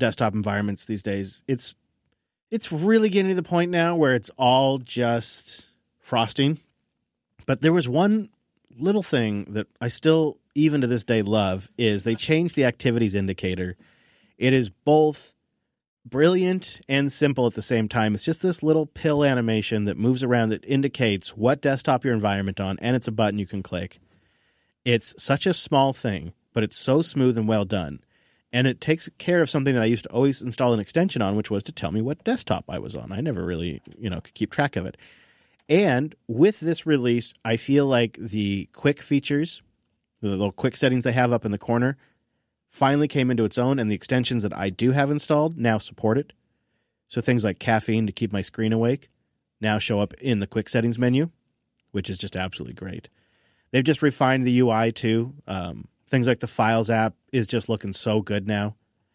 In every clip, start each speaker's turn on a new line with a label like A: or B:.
A: desktop environments these days, it's really getting to the point now where it's all just frosting. But there was one little thing that I still, even to this day, love, is they changed the activities indicator. It is both brilliant and simple at the same time. It's just this little pill animation that moves around that indicates what desktop your environment on, and it's a button you can click. It's such a small thing, but it's so smooth and well done. And it takes care of something that I used to always install an extension on, which was to tell me what desktop I was on. I never really, could keep track of it. And with this release, I feel like the quick features, the little quick settings they have up in the corner, finally came into its own, and the extensions that I do have installed now support it. So things like caffeine to keep my screen awake now show up in the quick settings menu, which is just absolutely great. They've just refined the UI too. Things like the Files app is just looking so good now.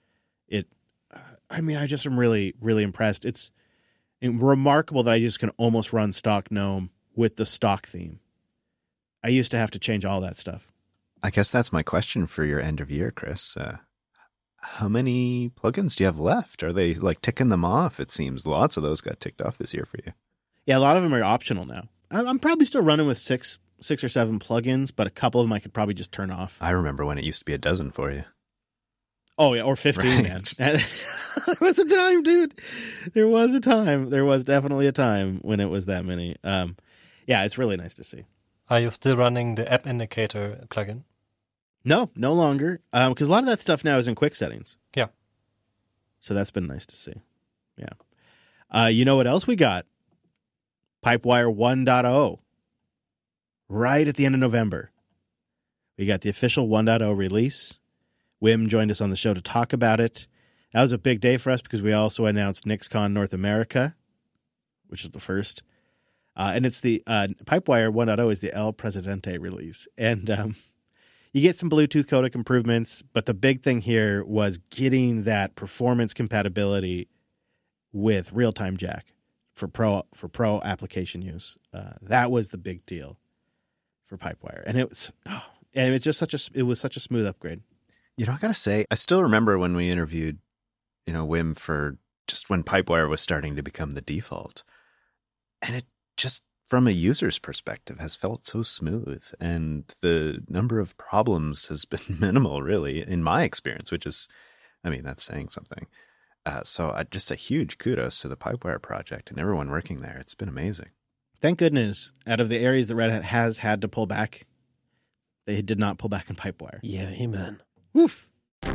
A: I just am really, really impressed. It's remarkable that I just can almost run stock GNOME with the stock theme. I used to have to change all that stuff.
B: I guess that's my question for your end of year, Chris. How many plugins do you have left? Are they like ticking them off? It seems lots of those got ticked off this year for you.
A: Yeah, a lot of them are optional now. I'm probably still running with six or seven plugins, but a couple of them I could probably just turn off.
B: I remember when it used to be a dozen for you.
A: Oh, yeah, or 15, right. Man. There was a time, dude. There was a time. There was definitely a time when it was that many. Yeah, it's really nice to see.
C: Are you still running the App Indicator plugin?
A: No longer, because a lot of that stuff now is in quick settings.
C: Yeah.
A: So that's been nice to see. Yeah. You know what else we got? Pipewire 1.0. Right at the end of November. We got the official 1.0 release. Wim joined us on the show to talk about it. That was a big day for us because we also announced NixCon North America, which is the first. And it's the Pipewire 1.0 is the El Presidente release. And you get some Bluetooth codec improvements, but the big thing here was getting that performance compatibility with real-time jack for pro application use. That was the big deal for Pipewire. And it was just such a smooth upgrade.
B: I got to say, I still remember when we interviewed, Wim for just when Pipewire was starting to become the default. And it just, from a user's perspective, has felt so smooth. And the number of problems has been minimal, really, in my experience, which is, that's saying something. So just a huge kudos to the Pipewire project and everyone working there. It's been amazing. Thank
A: goodness, out of the areas that Red Hat has had to pull back, they did not pull back in Pipewire.
C: Yeah, amen.
A: Woof.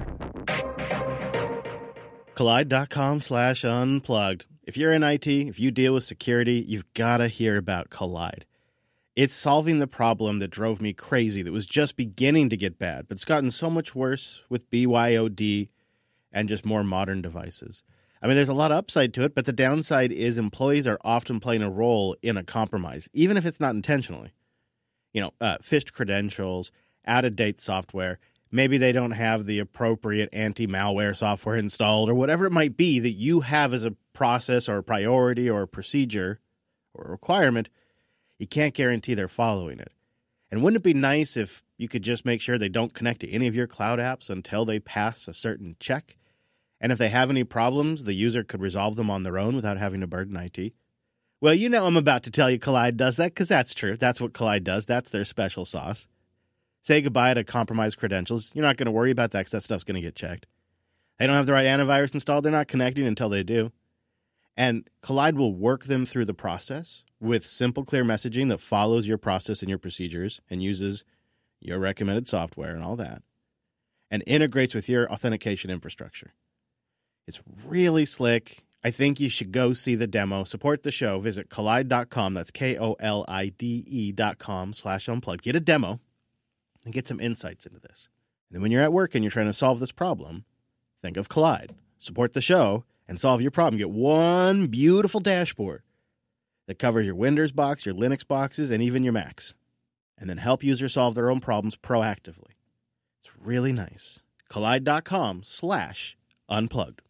A: Kolide.com/unplugged. If you're in IT, if you deal with security, you've got to hear about Kolide. It's solving the problem that drove me crazy that was just beginning to get bad, but it's gotten so much worse with BYOD and just more modern devices. There's a lot of upside to it, but the downside is employees are often playing a role in a compromise, even if it's not intentionally. Phished credentials, out-of-date software. Maybe they don't have the appropriate anti-malware software installed or whatever it might be that you have as a process or a priority or a procedure or a requirement. You can't guarantee they're following it. And wouldn't it be nice if you could just make sure they don't connect to any of your cloud apps until they pass a certain check? And if they have any problems, the user could resolve them on their own without having to burden IT? Well, I'm about to tell you Kolide does that because that's true. That's what Kolide does. That's their special sauce. Say goodbye to compromised credentials. You're not going to worry about that because that stuff's going to get checked. They don't have the right antivirus installed. They're not connecting until they do. And Kolide will work them through the process with simple, clear messaging that follows your process and your procedures and uses your recommended software and all that, and integrates with your authentication infrastructure. It's really slick. I think you should go see the demo. Support the show. Visit Kolide.com. That's KOLIDE.com/unplugged. Get a demo and get some insights into this. And then when you're at work and you're trying to solve this problem, think of Kolide. Support the show and solve your problem. Get one beautiful dashboard that covers your Windows box, your Linux boxes, and even your Macs. And then help users solve their own problems proactively. It's really nice. Kolide.com/unplugged.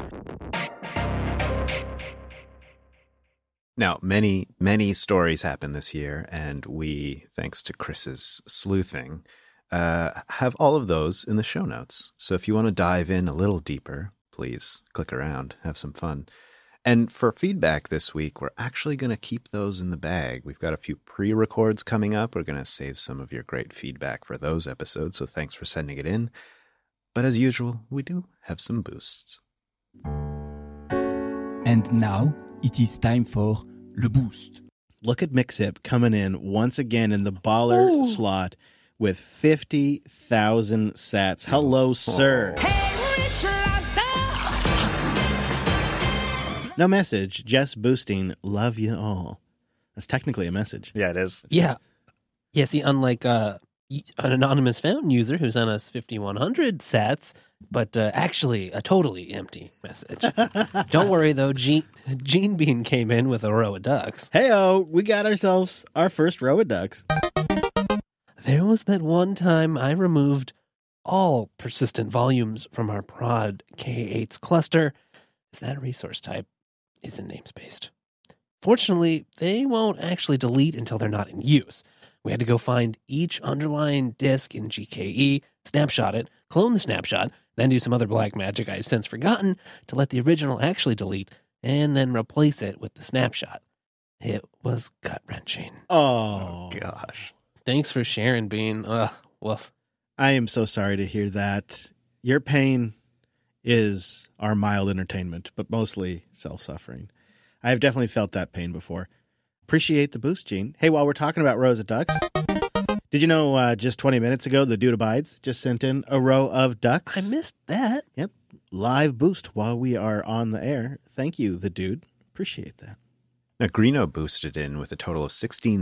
B: Now, many, many stories happen this year, and we, thanks to Chris's sleuthing, have all of those in the show notes. So if you want to dive in a little deeper, please click around, have some fun. And for feedback this week, we're actually going to keep those in the bag. We've got a few pre-records coming up. We're going to save some of your great feedback for those episodes, so thanks for sending it in. But as usual, we do have some boosts.
D: And now it is time for Le Boost.
A: Look at Mixip coming in once again in the baller slot with 50,000 sats. Hello, sir.
E: Hey, Rich Lobster!
A: No message, just boosting. Love you all. That's technically a message.
B: Yeah, it is.
F: Yeah. Yeah, see, unlike an anonymous fountain user who sent us 5,100 sats, but actually a totally empty message. Don't worry, though. Gene Bean came in with a row of ducks.
A: Hey-oh, we got ourselves our first row of ducks.
F: There was that one time I removed all persistent volumes from our prod K8's cluster, as that resource type isn't namespaced. Fortunately, they won't actually delete until they're not in use. We had to go find each underlying disk in GKE, snapshot it, clone the snapshot, then do some other black magic I've since forgotten to let the original actually delete, and then replace it with the snapshot. It was gut-wrenching.
A: Oh,
B: Gosh.
F: Thanks for sharing, Bean. Woof.
A: I am so sorry to hear that. Your pain is our mild entertainment, but mostly self-suffering. I have definitely felt that pain before. Appreciate the boost, Gene. Hey, while we're talking about rows of ducks, did you know just 20 minutes ago, the Dude Abides just sent in a row of ducks?
F: I missed that.
A: Yep. Live boost while we are on the air. Thank you, the dude. Appreciate that.
B: Now, Greeno boosted in with a total of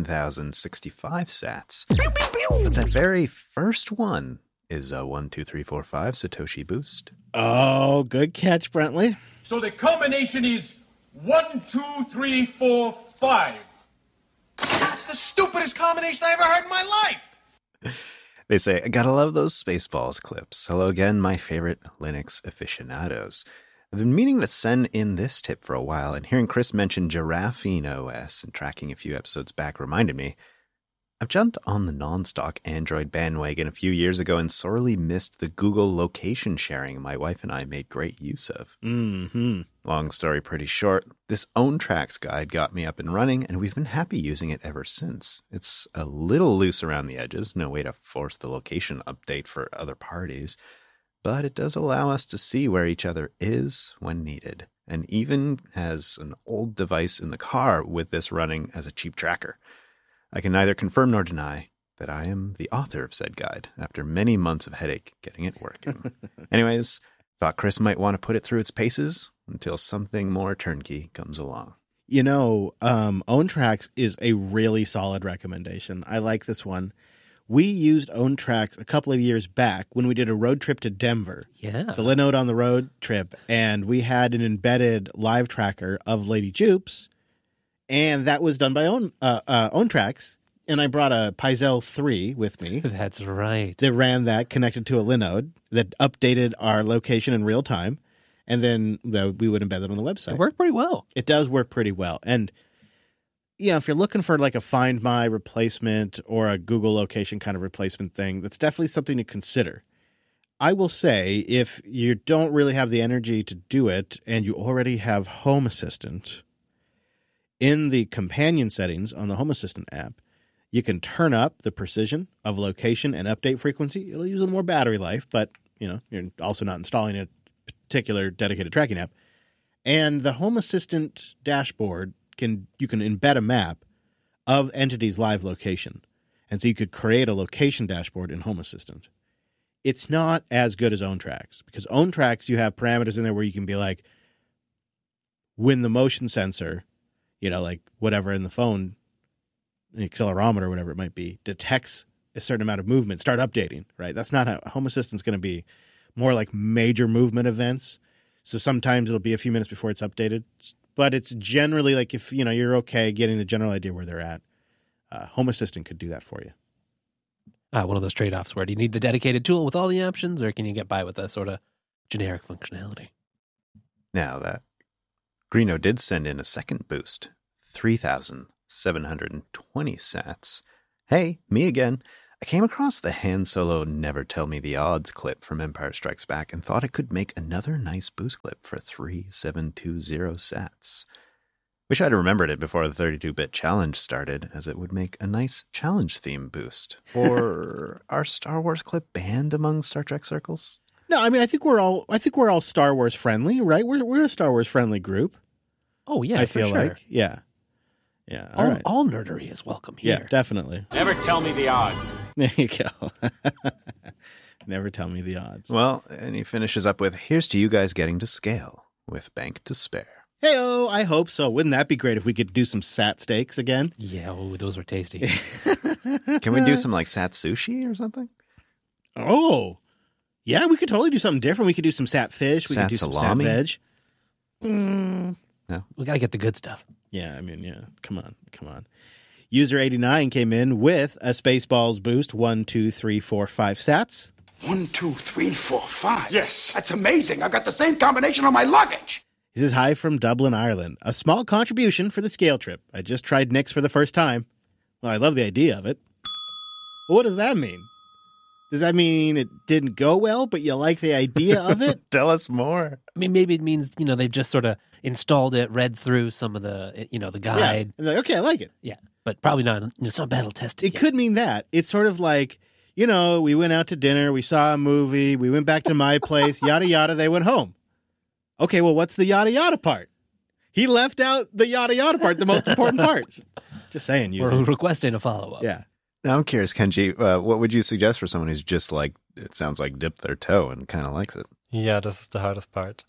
B: 16,065 sats. But that very first one is a 1, 2, 3, 4, 5 Satoshi boost.
A: Oh, good catch, Brentley.
G: So the combination is 1, 2, 3, 4, 5. That's the stupidest combination I ever heard in my life.
B: They say, I gotta love those Spaceballs clips. Hello again, my favorite Linux aficionados. I've been meaning to send in this tip for a while, and hearing Chris mention Giraffine OS and tracking a few episodes back reminded me. I've jumped on the non-stock Android bandwagon a few years ago and sorely missed the Google location sharing my wife and I made great use of.
A: Mm-hmm.
B: Long story pretty short, this OwnTracks guide got me up and running, and we've been happy using it ever since. It's a little loose around the edges, no way to force the location update for other parties, but it does allow us to see where each other is when needed, and even has an old device in the car with this running as a cheap tracker. I can neither confirm nor deny that I am the author of said guide after many months of headache getting it working. Anyways, thought Chris might want to put it through its paces until something more turnkey comes along.
A: You know, OwnTracks is a really solid recommendation. I like this one. We used OwnTracks a couple of years back when we did a road trip to Denver.
F: Yeah.
A: The Linode on the road trip, and we had an embedded live tracker of Lady Jupes, and that was done by OwnTracks. And I brought a Pyzel 3 with me.
F: That's right.
A: That ran that, connected to a Linode, that updated our location in real time, and then we would embed it on the website.
F: It worked pretty well.
A: It does work pretty well. And, you know, if you're looking for like a Find My replacement or a Google location kind of replacement thing, that's definitely something to consider. I will say, if you don't really have the energy to do it and you already have Home Assistant, in the companion settings on the Home Assistant app, you can turn up the precision of location and update frequency. It'll use a little more battery life, but, you know, you're also not installing a particular dedicated tracking app. And the Home Assistant dashboard, you can embed a map of entity's live location. And so you could create a location dashboard in Home Assistant. It's not as good as OwnTracks, because OwnTracks, you have parameters in there where you can be like, when the motion sensor, you know, like whatever in the phone, the accelerometer or whatever it might be, detects a certain amount of movement, start updating, right? That's not how Home Assistant's going to be. More like major movement events. So sometimes it'll be a few minutes before it's updated, but it's generally like, if you know you're okay getting the general idea where they're at, Home Assistant could do that for you.
F: One of those trade-offs where do you need the dedicated tool with all the options, or can you get by with a sort of generic functionality?
B: Now that Greeno did send in a second boost, 3,720 sats. Hey, me again. I came across the Han Solo Never Tell Me the Odds clip from Empire Strikes Back and thought I could make another nice boost clip for 3720 sats. Wish I'd remembered it before the 32-bit challenge started, as it would make a nice challenge theme boost. Or our Star Wars clip banned among Star Trek circles?
A: No, I mean I think we're all Star Wars friendly, right? We're a Star Wars friendly group.
F: Oh, yeah,
A: I
F: for
A: feel
F: sure.
A: like. Yeah. Yeah. All right.
F: All nerdery is welcome here.
A: Yeah, definitely.
G: Never tell me the odds.
A: There you go. Never tell me the odds.
B: Well, and he finishes up with, here's to you guys getting to scale with Bank to Spare.
A: Hey-oh, I hope so. Wouldn't that be great if we could do some sat steaks again?
F: Yeah, oh, those were tasty.
B: Can we do some like sat sushi or something?
A: Oh, yeah, we could totally do something different. We could do some sat fish. We
B: Sat
A: could do some
B: salami?
A: sat veg.
F: We got to get the good stuff.
A: Yeah, I mean, yeah. Come on. User 89 came in with a Spaceballs boost. 1, 2, 3, 4, 5 sats.
H: 1, 2, 3, 4, 5. Yes. That's amazing. I've got the same combination on my luggage.
A: He says, hi from Dublin, Ireland. A small contribution for the scale trip. I just tried Nix for the first time. Well, I love the idea of it. Well, what does that mean? Does that mean it didn't go well, but you like the idea of it?
B: Tell us more.
F: I mean, maybe it means, they've just sort of installed it, read through some of the, the
A: Yeah.
F: guide.
A: And like, okay, I like it.
F: Yeah. But probably not, it's not battle tested
A: It
F: yet.
A: could mean that. It's sort of like, we went out to dinner, we saw a movie, we went back to my place, yada, yada, they went home. Okay, well, what's the yada, yada part? He left out the yada, yada part, the most important parts. Just saying, user.
F: We're requesting a follow-up.
A: Yeah.
B: Now I'm curious, Kenji, what would you suggest for someone who's just like, it sounds like dipped their toe and kind of likes it?
C: Yeah, this is the hardest part.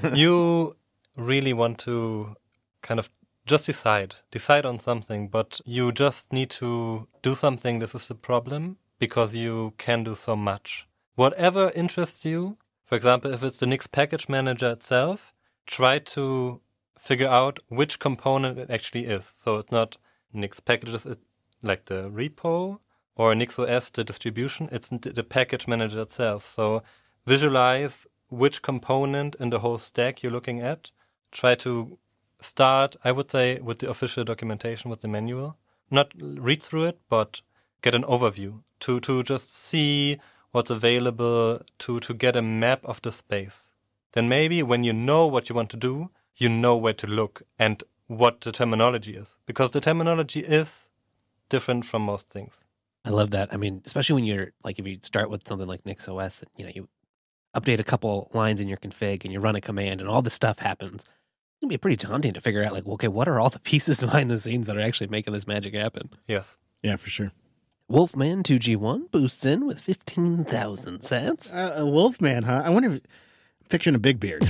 C: You really want to kind of just decide on something, but you just need to do something. This is the problem, because you can do so much. Whatever interests you, for example, if it's the Nix package manager itself, try to figure out which component it actually is. So it's not Nix packages, it's like the repo, or NixOS, the distribution, it's the package manager itself. So visualize which component in the whole stack you're looking at. Try to start, I would say, with the official documentation, with the manual. Not read through it, but get an overview to just see what's available, to get a map of the space. Then maybe when you know what you want to do, you know where to look and what the terminology is. Because the terminology is different from most things.
F: I love that. I mean, especially when you're like, if you start with something like NixOS, and, you update a couple lines in your config and you run a command and all this stuff happens. It's going to be pretty daunting to figure out, like, okay, what are all the pieces behind the scenes that are actually making this magic happen?
C: Yes.
A: Yeah, for sure.
F: Wolfman 2G1 boosts in with 15,000 sats.
A: A Wolfman, huh? I wonder if I'm picturing a big beard.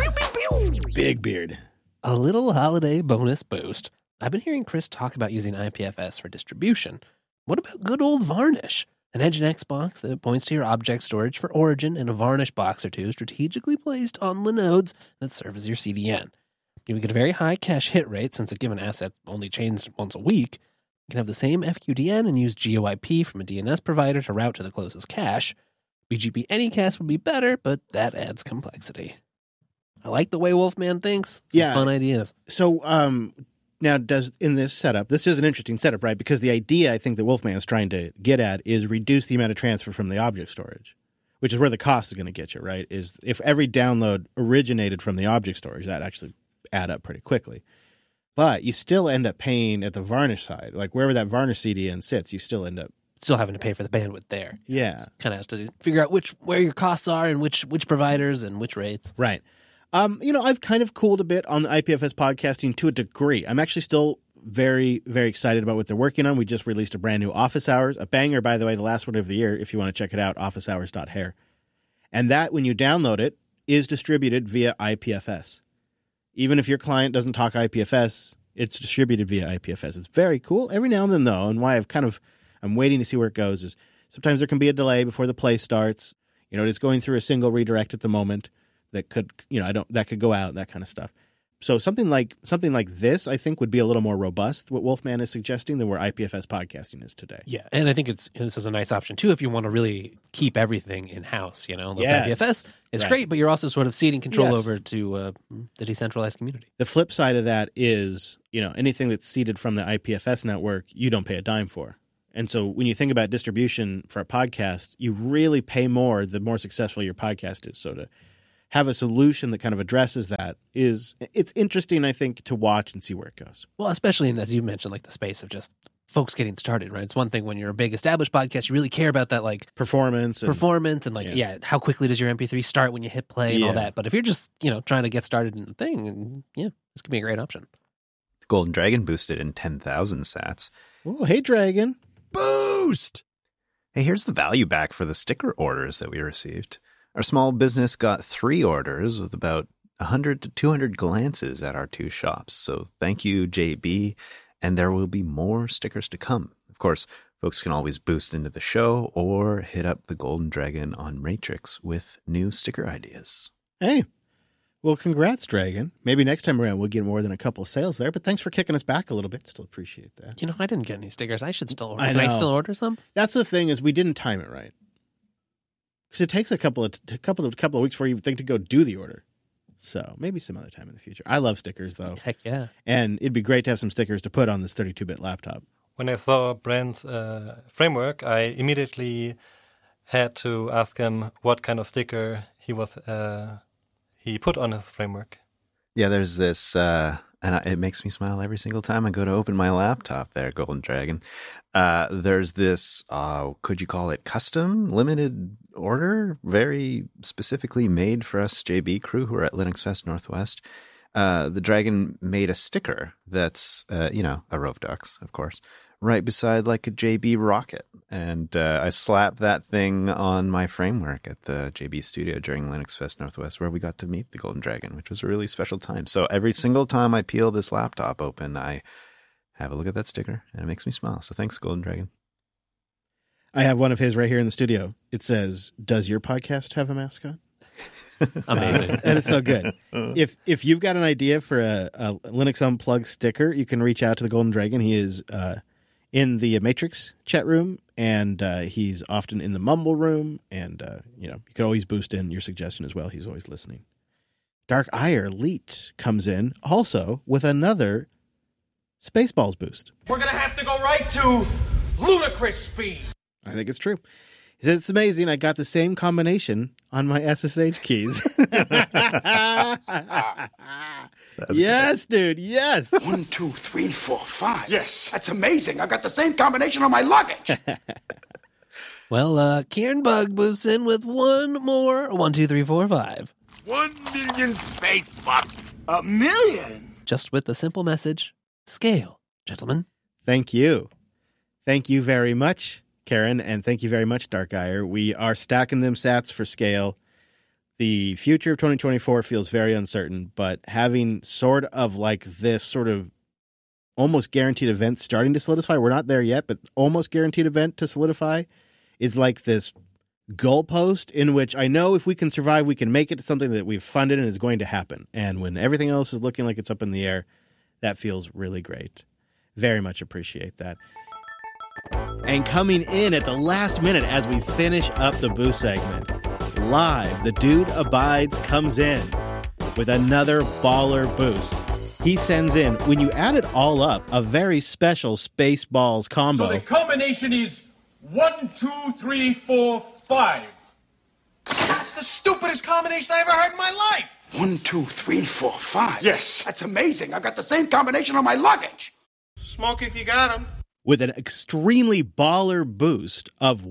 A: Big beard.
F: A little holiday bonus boost. I've been hearing Chris talk about using IPFS for distribution. What about good old Varnish? An Nginx box that points to your object storage for origin and a Varnish box or two strategically placed on the nodes that serve as your CDN. You would get a very high cache hit rate since a given asset only changed once a week. You can have the same FQDN and use GeoIP from a DNS provider to route to the closest cache. BGP Anycast would be better, but that adds complexity. I like the way Wolfman thinks. Some
A: Yeah.
F: fun ideas.
A: So, now in this setup, this is an interesting setup, right? Because the idea I think that Wolfman is trying to get at is reduce the amount of transfer from the object storage, which is where the cost is going to get you, right? Is if every download originated from the object storage, that actually add up pretty quickly. But you still end up paying at the Varnish side, like wherever that Varnish CDN sits, you still end up.
F: Still having to pay for the bandwidth there.
A: Yeah.
F: Kind of has to figure out where your costs are and which providers and which rates.
A: Right. I've kind of cooled a bit on the IPFS podcasting to a degree. I'm actually still very, very excited about what they're working on. We just released a brand new Office Hours, a banger, by the way, the last one of the year, if you want to check it out, officehours.hair. And that, when you download it, is distributed via IPFS. Even if your client doesn't talk IPFS, it's distributed via IPFS. It's very cool. Every now and then, though, and why I'm waiting to see where it goes, is sometimes there can be a delay before the play starts. It is going through a single redirect at the moment. That could, that could go out, that kind of stuff. So something like this, I think, would be a little more robust, what Wolfman is suggesting, than where IPFS podcasting is today.
F: Yeah, and I think this is a nice option, too, if you want to really keep everything in-house, Like
A: Yes.
F: IPFS is
A: Right.
F: great, but you're also sort of ceding control
A: Yes.
F: over to the decentralized community.
A: The flip side of that is, anything that's seeded from the IPFS network, you don't pay a dime for. And so when you think about distribution for a podcast, you really pay more the more successful your podcast is. So to have a solution that kind of addresses that it's interesting, I think, to watch and see where it goes.
F: Well, especially in, as you mentioned, like the space of just folks getting started, right? It's one thing when you're a big established podcast, you really care about that like
A: performance and
F: like, how quickly does your MP3 start when you hit play and all that. But if you're just, trying to get started in the thing, and this could be a great option.
B: The Golden Dragon boosted in 10,000 sats.
A: Oh, hey, Dragon.
B: Boost! Hey, here's the value back for the sticker orders that we received. Our small business got 3 orders with about 100 to 200 glances at our 2 shops. So thank you, JB. And there will be more stickers to come. Of course, folks can always boost into the show or hit up the Golden Dragon on Matrix with new sticker ideas.
A: Hey, well, congrats, Dragon. Maybe next time around we'll get more than a couple of sales there, but thanks for kicking us back a little bit. Still appreciate that.
F: I didn't get any stickers. I should still order.
A: I
F: Can I still order some?
A: That's the thing, is we didn't time it right. Because it takes a couple of weeks for you think to go do the order. So maybe some other time in the future. I love stickers, though.
F: Heck yeah.
A: And it'd be great to have some stickers to put on this 32-bit laptop.
C: When I saw Brand's framework, I immediately had to ask him what kind of sticker he put on his framework.
B: Yeah, there's this, and it makes me smile every single time I go to open my laptop there, Golden Dragon. There's this, could you call it custom, limited order, very specifically made for us JB crew who are at Linux Fest Northwest. The Dragon made a sticker that's, a row of ducks, of course, right beside like a JB rocket. And I slapped that thing on my framework at the JB studio during Linux Fest Northwest, where we got to meet the Golden Dragon, which was a really special time. So every single time I peel this laptop open, I have a look at that sticker, and it makes me smile. So thanks, Golden Dragon.
A: I have one of his right here in the studio. It says, "Does your podcast have a mascot?"
F: Amazing.
A: And it's so good. If you've got an idea for a Linux Unplugged sticker, you can reach out to the Golden Dragon. He is in the Matrix chat room, and he's often in the Mumble room. And, you can always boost in your suggestion as well. He's always listening. Dark Ire Leet comes in also with another Spaceballs boost.
G: We're gonna have to go right to ludicrous speed.
A: I think it's true. He says, "It's amazing. I got the same combination on my SSH keys." Yes, dude. Yes.
H: 1, 2, 3, 4, 5.
G: Yes.
H: That's amazing. I got the same combination on my luggage.
F: Well, Kieran Bug boosts in with one more. 1, 2, 3, 4, 5.
I: 1 million space bucks.
H: $1 million?
F: Just with the simple message, scale, gentlemen.
A: Thank you. Thank you very much, Karen, and thank you very much, Dark Ire. We are stacking them sats for scale. The future of 2024 feels very uncertain, but having sort of like this sort of almost guaranteed event starting to solidify, we're not there yet, but almost guaranteed event to solidify is like this goalpost in which I know if we can survive, we can make it to something that we've funded and is going to happen. And when everything else is looking like it's up in the air, that feels really great. Very much appreciate that. And coming in at the last minute as we finish up the boost segment, live, the Dude Abides comes in with another baller boost. He sends in, when you add it all up, a very special Spaceballs combo.
G: So the combination is 1, 2, 3, 4, 5. That's the stupidest combination I ever heard in my life.
H: 1, 2, 3, 4, 5.
G: Yes.
H: That's amazing. I got the same combination on my luggage.
G: Smoke if you got 'em.
A: With an extremely baller boost of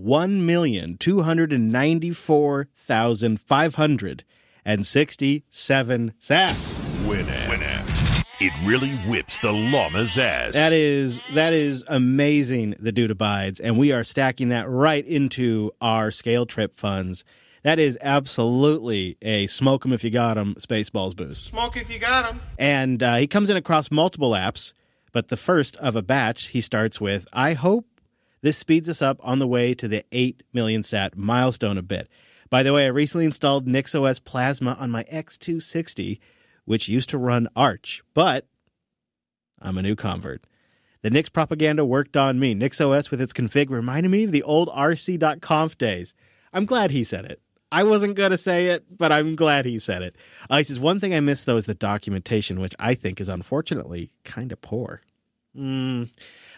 A: 1,294,567 sats.
I: Winner. It really whips the llama's ass.
A: That is amazing, the Dude Abides, and we are stacking that right into our scale trip funds. That is absolutely a smoke 'em if you got 'em Spaceballs boost.
G: Smoke if you got 'em.
A: And he comes in across multiple apps, but the first of a batch he starts with, I hope this speeds us up on the way to the 8 million sat milestone a bit. By the way, I recently installed NixOS Plasma on my X260, which used to run Arch, but I'm a new convert. The Nix propaganda worked on me. NixOS with its config reminded me of the old rc.conf days. I'm glad he said it. I wasn't going to say it, but I'm glad he said it. He says, one thing I miss, though, is the documentation, which I think is unfortunately kind of poor.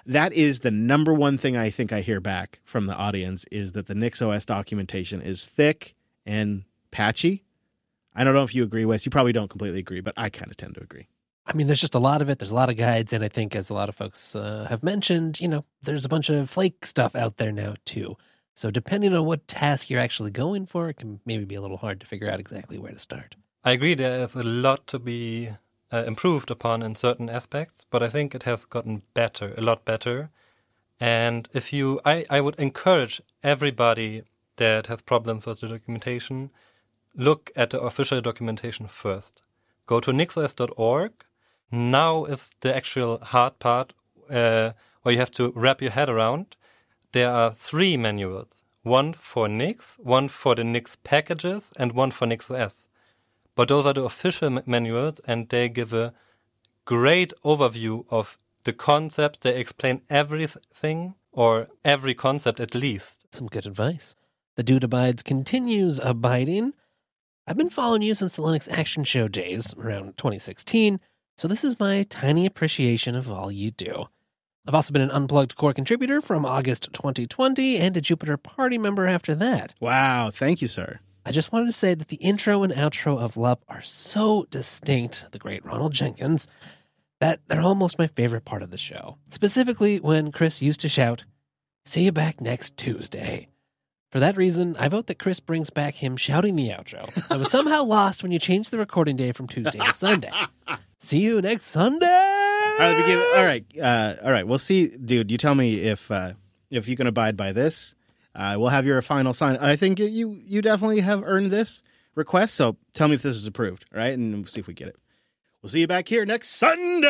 A: That is the number one thing I think I hear back from the audience is that the NixOS documentation is thick and patchy. I don't know if you agree, Wes. You probably don't completely agree, but I kind of tend to agree.
F: I mean, there's just a lot of it. There's a lot of guides. And I think, as a lot of folks have mentioned, there's a bunch of flake stuff out there now, too. So depending on what task you're actually going for, it can maybe be a little hard to figure out exactly where to start.
C: I agree there is a lot to be improved upon in certain aspects, but I think it has gotten better, a lot better. And I would encourage everybody that has problems with the documentation, look at the official documentation first. Go to nixos.org. Now is the actual hard part where you have to wrap your head around. There are 3 manuals, one for Nix, one for the Nix packages, and one for NixOS. But those are the official manuals, and they give a great overview of the concept. They explain everything, or every concept at least.
F: Some good advice. The Dude Abides continues abiding. I've been following you since the Linux Action Show days, around 2016, so this is my tiny appreciation of all you do. I've also been an Unplugged Core contributor from August 2020 and a Jupiter Party member after that.
A: Wow, thank you, sir.
F: I just wanted to say that the intro and outro of LUP are so distinct, the great Ronald Jenkins, that they're almost my favorite part of the show. Specifically when Chris used to shout, "See you back next Tuesday." For that reason, I vote that Chris brings back him shouting the outro. I was somehow lost when you changed the recording day from Tuesday to Sunday. See you next Sunday!
A: All right. We'll see, dude. You tell me if you can abide by this. We'll have your final sign. I think you definitely have earned this request. So tell me if this is approved. All right, and we'll see if we get it. We'll see you back here next Sunday.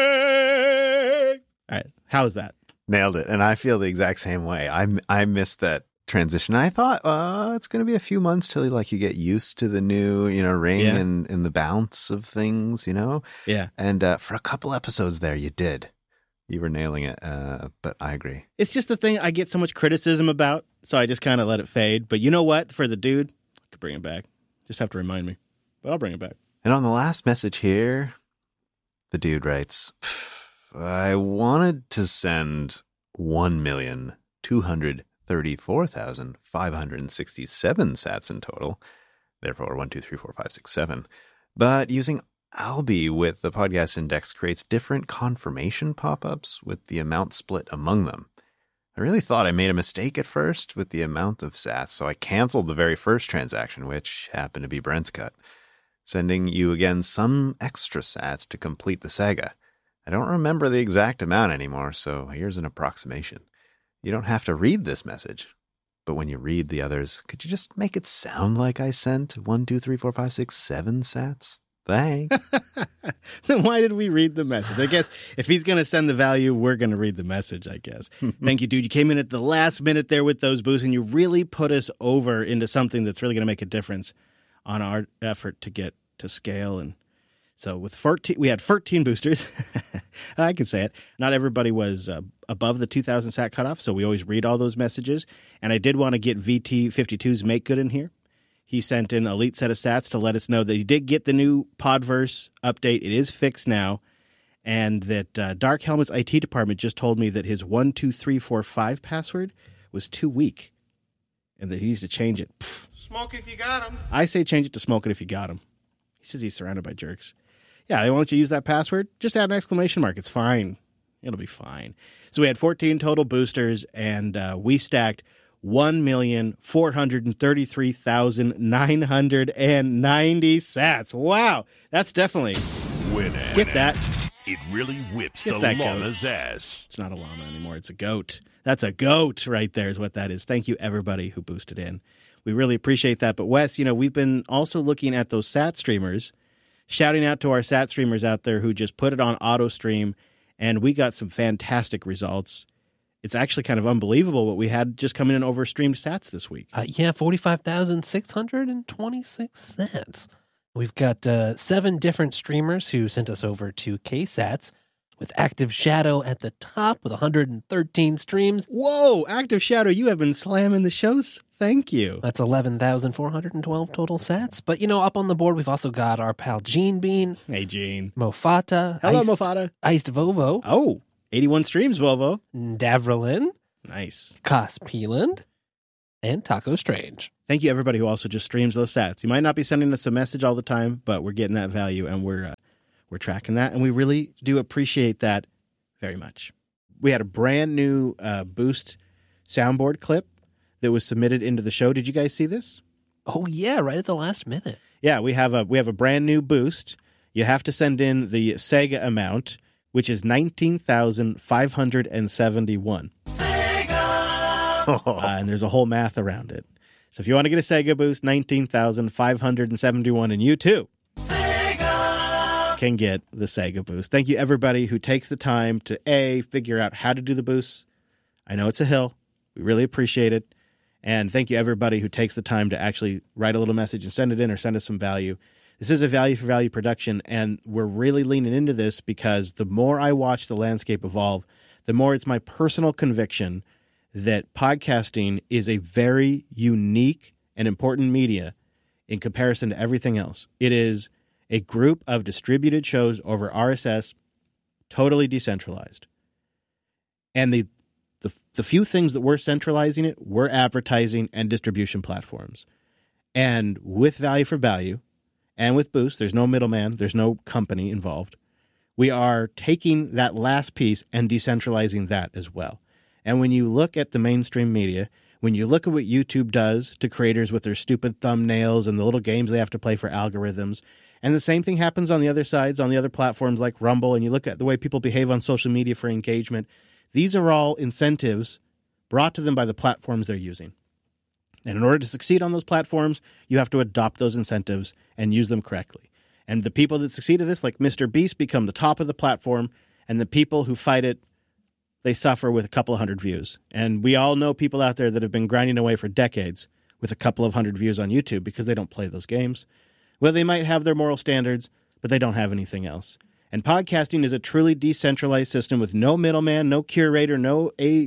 A: All right. How is that?
B: Nailed it. And I feel the exact same way. I missed that transition. I thought, it's going to be a few months till you get used to the new, ring and the bounce of things,
A: Yeah.
B: And for a couple episodes there, you did. You were nailing it, but I agree.
A: It's just the thing I get so much criticism about, so I just kind of let it fade. But you know what? For the dude, I could bring it back. Just have to remind me. But I'll bring it back.
B: And on the last message here, the dude writes, I wanted to send 1,234,567 sats in total. Therefore, 1, 2, 3, 4, 5, 6, 7. But using Albi with the podcast index creates different confirmation pop-ups with the amount split among them. I really thought I made a mistake at first with the amount of sats, so I canceled the very first transaction, which happened to be Brent's cut, sending you again some extra sats to complete the saga. I don't remember the exact amount anymore, so here's an approximation. You don't have to read this message, but when you read the others, could you just make it sound like I sent 1, 2, 3, 4, 5, 6, 7 sats? Thanks.
A: Then why did we read the message? I guess if he's going to send the value, we're going to read the message, I guess. Thank you, dude. You came in at the last minute there with those boosts, and you really put us over into something that's really going to make a difference on our effort to get to scale. And so with 14, we had 14 boosters. I can say it. Not everybody was above the 2,000 sat cutoff, so we always read all those messages. And I did want to get VT52's Make Good in here. He sent in an elite set of stats to let us know that he did get the new Podverse update. It is fixed now. And that Dark Helmet's IT department just told me that his 12345 password was too weak and that he needs to change it. Pfft.
G: Smoke if you got him.
A: I say change it to smoke it if you got him. He says he's surrounded by jerks. Yeah, they won't let you use that password. Just add an exclamation mark. It's fine. It'll be fine. So we had 14 total boosters, and we stacked 1,433,990 sats. Wow, that's definitely
I: Winner.
A: Get that.
I: It really whips
A: Get
I: the
A: that goat.
I: llama's ass.
A: It's not a llama anymore. It's a goat. That's a goat right there is what that is. Thank you, everybody who boosted in. We really appreciate that. But Wes, we've been also looking at those sat streamers, shouting out to our sat streamers out there who just put it on auto stream, and we got some fantastic results. It's actually kind of unbelievable what we had just coming in over streamed sats this week.
F: 45,626 sats. We've got 7 different streamers who sent us over 2K sats, with Active Shadow at the top with 113 streams.
A: Whoa, Active Shadow, you have been slamming the shows. Thank you.
F: That's 11,412 total sats. But, up on the board, we've also got our pal Gene Bean.
A: Hey, Gene.
F: Mofata.
A: Hello, Mofata.
F: Iced Vovo.
A: Oh. 81 streams, Volvo.
F: Davrelin,
A: Nice.
F: Cos Peeland, and Taco Strange.
A: Thank you, everybody who also just streams those sats. You might not be sending us a message all the time, but we're getting that value, and we're tracking that, and we really do appreciate that very much. We had a brand new Boost soundboard clip that was submitted into the show. Did you guys see this?
F: Oh, yeah, right at the last minute.
A: Yeah, we have a brand new Boost. You have to send in the Sega amount, which is 19,571. And there's a whole math around it. So if you want to get a Sega Boost, 19,571, and you too can get the Sega Boost. Thank you, everybody who takes the time to figure out how to do the boosts. I know it's a hill. We really appreciate it. And thank you, everybody who takes the time to actually write a little message and send it in or send us some value. This is a value for value production, and we're really leaning into this because the more I watch the landscape evolve, the more it's my personal conviction that podcasting is a very unique and important media in comparison to everything else. It is a group of distributed shows over RSS, totally decentralized. And the few things that we're centralizing it, we're advertising and distribution platforms. And with value for value and with Boost, there's no middleman, there's no company involved. We are taking that last piece and decentralizing that as well. And when you look at the mainstream media, when you look at what YouTube does to creators with their stupid thumbnails and the little games they have to play for algorithms, and the same thing happens on the other sides, on the other platforms like Rumble, and you look at the way people behave on social media for engagement, these are all incentives brought to them by the platforms they're using. And in order to succeed on those platforms, you have to adopt those incentives and use them correctly. And the people that succeed at this, like Mr. Beast, become the top of the platform, and the people who fight it, they suffer with a couple of hundred views. And we all know people out there that have been grinding away for decades with a couple of hundred views on YouTube because they don't play those games. Well, they might have their moral standards, but they don't have anything else. And podcasting is a truly decentralized system with no middleman, no curator, no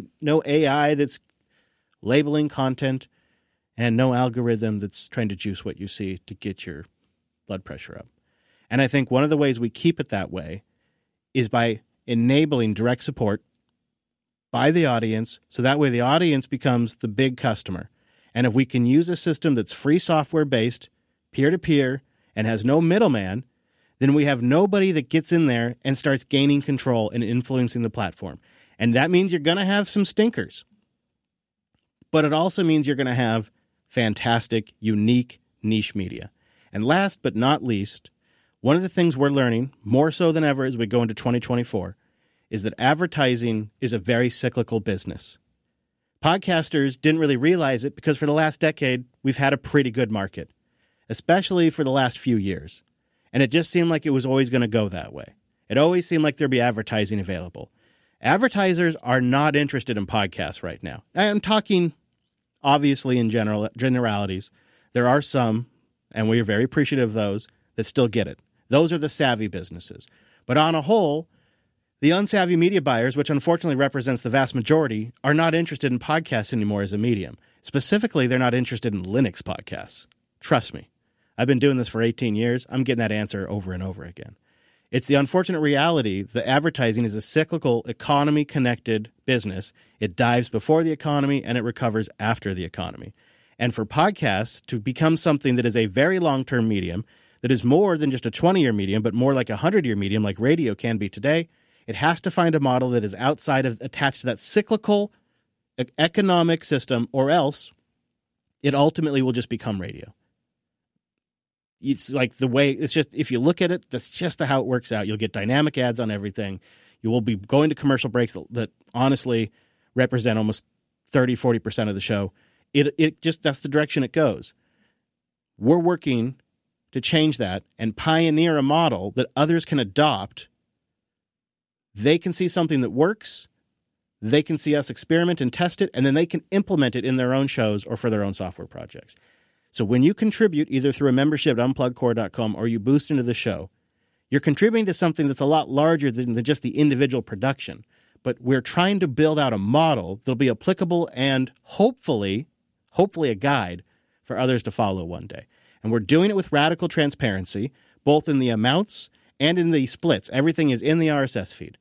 A: AI that's labeling content, and no algorithm that's trying to juice what you see to get your blood pressure up. And I think one of the ways we keep it that way is by enabling direct support by the audience, so that way the audience becomes the big customer. And if we can use a system that's free software-based, peer-to-peer, and has no middleman, then we have nobody that gets in there and starts gaining control and influencing the platform. And that means you're going to have some stinkers. But it also means you're going to have fantastic, unique, niche media. And last but not least, one of the things we're learning, more so than ever as we go into 2024, is that advertising is a very cyclical business. Podcasters didn't really realize it because for the last decade, we've had a pretty good market, especially for the last few years. And it just seemed like it was always going to go that way. It always seemed like there'd be advertising available. Advertisers are not interested in podcasts right now. I'm talking, obviously, in generalities. There are some, and we are very appreciative of those, that still get it. Those are the savvy businesses. But on a whole, the unsavvy media buyers, which unfortunately represents the vast majority, are not interested in podcasts anymore as a medium. Specifically, they're not interested in Linux podcasts. Trust me. I've been doing this for 18 years. I'm getting that answer over and over again. It's the unfortunate reality that advertising is a cyclical, economy-connected business. It dives before the economy and it recovers after the economy. And for podcasts to become something that is a very long-term medium, that is more than just a 20-year medium, but more like a 100-year medium like radio can be today, it has to find a model that is outside of, attached to that cyclical economic system, or else it ultimately will just become radio. It's like the way, it's just, if you look at it, that's just how it works out. You'll get dynamic ads on everything. You will be going to commercial breaks that honestly represent almost 30, 40% of the show. It just, that's the direction it goes. We're working to change that and pioneer a model that others can adopt. They can see something that works. They can see us experiment and test it, and then they can implement it in their own shows or for their own software projects. So when you contribute either through a membership at unpluggedcore.com or you boost into the show, you're contributing to something that's a lot larger than just the individual production. But we're trying to build out a model that'll be applicable and hopefully a guide for others to follow one day. And we're doing it with radical transparency, both in the amounts and in the splits. Everything is in the RSS feed.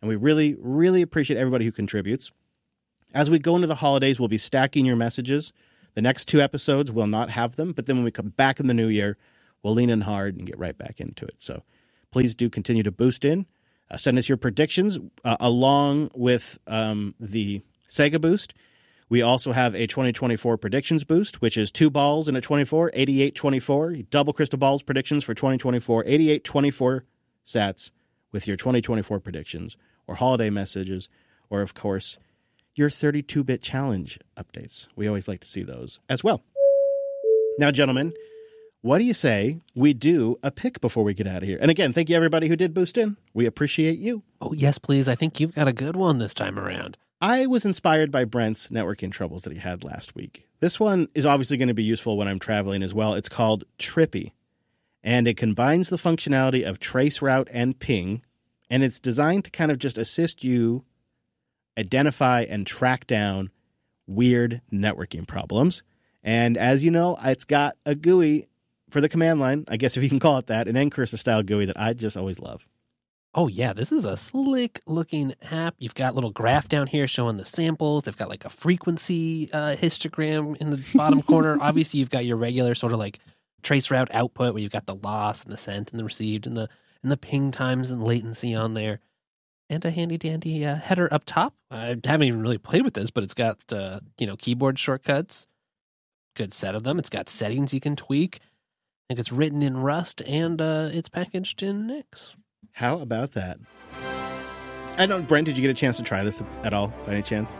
A: And we really, really appreciate everybody who contributes. As we go into the holidays, we'll be stacking your messages. The next 2 episodes, we'll not have them. But then when we come back in the new year, we'll lean in hard and get right back into it. So please do continue to boost in. Send us your predictions along with the Sega Boost. We also have a 2024 predictions boost, which is 2 balls in a 24, 88-24. Double crystal balls predictions for 2024, 88-24 sats with your 2024 predictions or holiday messages, or of course, your 32-bit challenge updates. We always like to see those as well. Now, gentlemen, what do you say we do a pick before we get out of here? And again, thank you everybody who did boost in. We appreciate you.
F: Oh, yes, please. I think you've got a good one this time around.
A: I was inspired by Brent's networking troubles that he had last week. This one is obviously going to be useful when I'm traveling as well. It's called Trippy, and it combines the functionality of traceroute and ping, and it's designed to kind of just assist you identify and track down weird networking problems. And as you know, it's got a GUI for the command line, I guess if you can call it that, an Ncursa-style GUI that I just always love.
F: Oh, yeah, this is a slick-looking app. You've got a little graph down here showing the samples. They've got like a frequency histogram in the bottom corner. Obviously, you've got your regular sort of like traceroute output where you've got the loss and the sent and the received and the ping times and latency on there. And a handy-dandy header up top. I haven't even really played with this, but it's got keyboard shortcuts. Good set of them. It's got settings you can tweak. I think it's written in Rust, and it's packaged in Nix.
A: How about that? Brent, did you get a chance to try this at all, by any chance?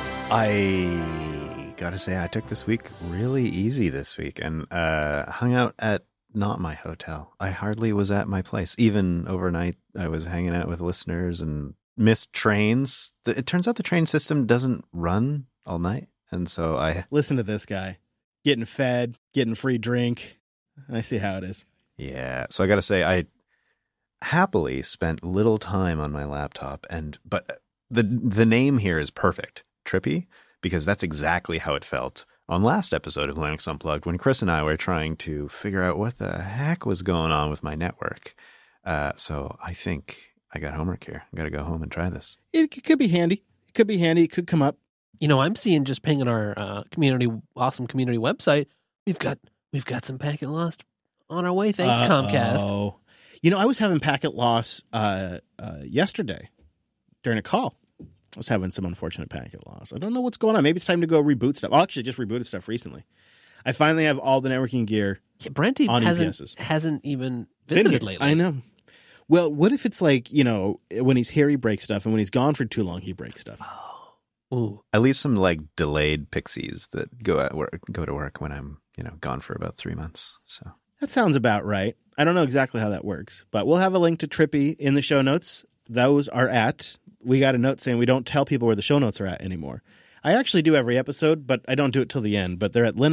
B: I gotta say, I took this week really easy this week and hung out at not my hotel. I hardly was at my place. Even overnight, I was hanging out with listeners and missed trains. It turns out the train system doesn't run all night. And so I...
A: Listen to this guy. Getting fed, getting free drink. I see how it is.
B: Yeah. So I gotta say, I happily spent little time on my laptop, but the name here is perfect, Trippy, because that's exactly how it felt on last episode of Linux Unplugged when Chris and I were trying to figure out what the heck was going on with my network. So I think I got homework here. I got to go home and try this.
A: It could be handy. It could be handy. It could come up.
F: I'm seeing just pinging our awesome community website. We've got some packet lost on our way. Thanks, Comcast.
A: Oh. I was having packet loss yesterday during a call. I was having some unfortunate packet loss. I don't know what's going on. Maybe it's time to go reboot stuff. I'll actually just rebooted stuff recently. I finally have all the networking gear on EPSs.
F: Hasn't even visited lately.
A: I know. Well, what if it's like, when he's here, he breaks stuff, and when he's gone for too long, he breaks stuff.
F: Ooh.
B: I leave some like delayed pixies that go to work when I'm, gone for about 3 months. So
A: that sounds about right. I don't know exactly how that works, but we'll have a link to Trippy in the show notes. Those are we got a note saying we don't tell people where the show notes are at anymore. I actually do every episode, but I don't do it till the end. But they're at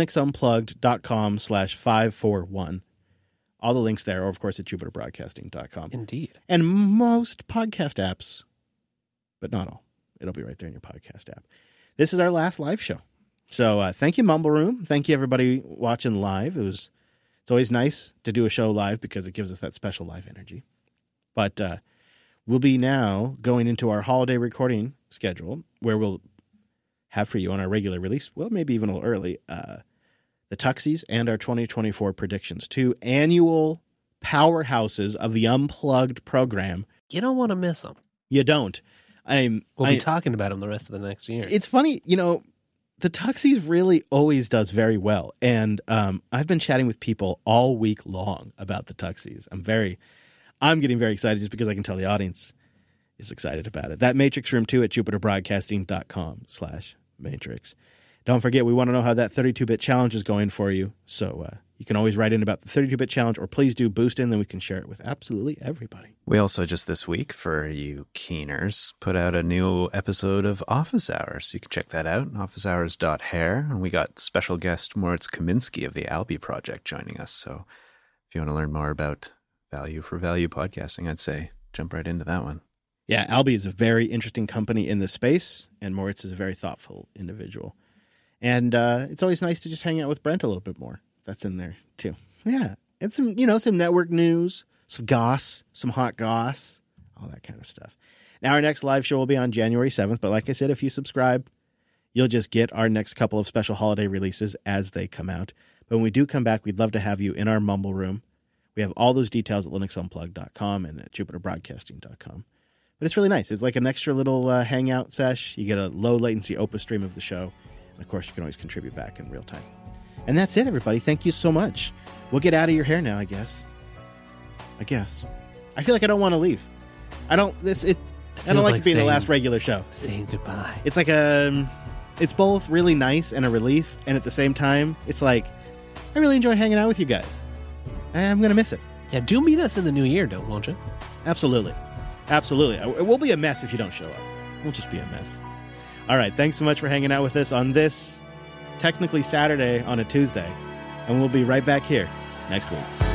A: linuxunplugged.com/541. All the links there, or of course at jupiterbroadcasting.com.
F: Indeed.
A: And most podcast apps, but not all. It'll be right there in your podcast app. This is our last live show. So thank you, Mumble Room. Thank you, everybody watching live. It's always nice to do a show live because it gives us that special live energy. But we'll be now going into our holiday recording schedule where we'll have for you on our regular release, well, maybe even a little early, the Tuxies and our 2024 predictions, 2 annual powerhouses of the Unplugged program.
F: You don't want to miss them.
A: You don't.
F: We'll be talking about them the rest of the next year.
A: It's funny, the Tuxies really always does very well. And I've been chatting with people all week long about the Tuxies. I'm getting very excited just because I can tell the audience is excited about it. That Matrix Room 2 at jupiterbroadcasting.com/matrix. Don't forget, we want to know how that 32-bit challenge is going for you. So you can always write in about the 32-bit challenge, or please do boost in, then we can share it with absolutely everybody.
B: We also just this week, for you keeners, put out a new episode of Office Hours. You can check that out, officehours.hair. And we got special guest Moritz Kaminsky of the Albi Project joining us. So if you want to learn more about value for value podcasting, I'd say jump right into that one.
A: Yeah, Albi is a very interesting company in this space, and Moritz is a very thoughtful individual. And it's always nice to just hang out with Brent a little bit more. That's in there too. Yeah, and some network news, some goss, some hot goss, all that kind of stuff. Now, our next live show will be on January 7th, but like I said, if you subscribe, you'll just get our next couple of special holiday releases as they come out. But when we do come back, we'd love to have you in our Mumble Room. We have all those details at linuxunplugged.com and at jupiterbroadcasting.com. But it's really nice. It's like an extra little hangout sesh. You get a low latency Opus stream of the show. And of course, you can always contribute back in real time. And that's it, everybody. Thank you so much. We'll get out of your hair now, I guess. I feel like I don't want to leave. I don't like it being the last regular show.
F: Saying goodbye.
A: It's like it's both really nice and a relief, and at the same time, it's like, I really enjoy hanging out with you guys. I'm going to miss it.
F: Yeah, do meet us in the new year, won't you?
A: Absolutely. It will be a mess if you don't show up. We'll just be a mess. All right, thanks so much for hanging out with us on this technically Saturday on a Tuesday, and we'll be right back here next week.